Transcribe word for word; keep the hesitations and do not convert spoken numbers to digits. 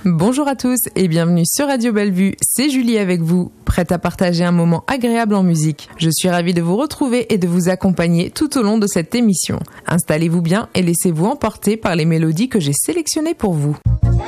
Bonjour à tous et bienvenue sur Radio Bellevue, c'est Julie avec vous, prête à partager un moment agréable en musique. Je suis ravie de vous retrouver et de vous accompagner tout au long de cette émission. Installez-vous bien et laissez-vous emporter par les mélodies que j'ai sélectionnées pour vous.